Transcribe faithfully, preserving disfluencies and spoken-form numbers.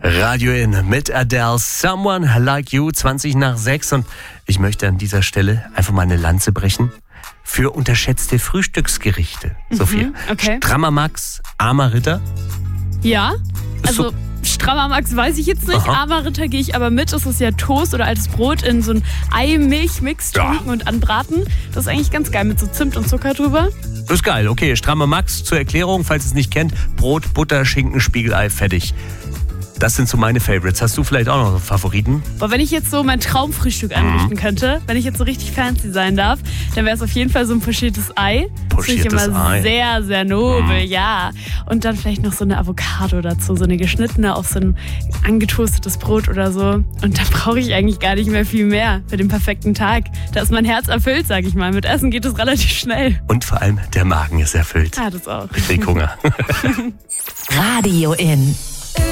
Radio In mit Adele, Someone Like You, zwanzig nach sechs. Und ich möchte an dieser Stelle einfach mal eine Lanze brechen für unterschätzte Frühstücksgerichte. Mhm, Sophia, okay. Strammer Max, armer Ritter? Ja, also So- Strammer Max weiß ich jetzt nicht, Aha. armer Ritter gehe ich aber mit. Das ist ja Toast oder altes Brot in so ein Ei-Milch-Mix Ja. tunken und anbraten. Das ist eigentlich ganz geil mit so Zimt und Zucker drüber. Das ist geil, okay. Strammer Max, zur Erklärung, falls ihr es nicht kennt: Brot, Butter, Schinken, Spiegelei, fertig. Das sind so meine Favorites. Hast du vielleicht auch noch Favoriten? Aber wenn ich jetzt so mein Traumfrühstück anrichten könnte, wenn ich jetzt so richtig fancy sein darf, dann wäre es auf jeden Fall so ein pochiertes Ei. Das finde ich Pochiertes immer Ei. sehr, sehr nobel, ja. Und dann vielleicht noch so eine Avocado dazu, so eine geschnittene auf so ein angetoastetes Brot oder so. Und da brauche ich eigentlich gar nicht mehr viel mehr für den perfekten Tag. Da ist mein Herz erfüllt, sag ich mal. Mit Essen geht es relativ schnell. Und vor allem, der Magen ist erfüllt. Ja, das auch. Ich krieg Hunger. Radio In.